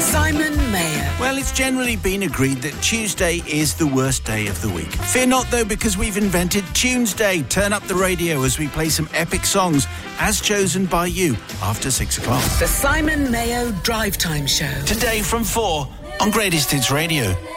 Simon Mayer. Well, it's generally been agreed that Tuesday is the worst day of the week. Fear not, though, because we've invented Tuesday. Turn up the radio as we play some epic songs, as chosen by you, after 6 o'clock. The Simon Mayo Drive Time Show. Today from 4 on Greatest Hits Radio.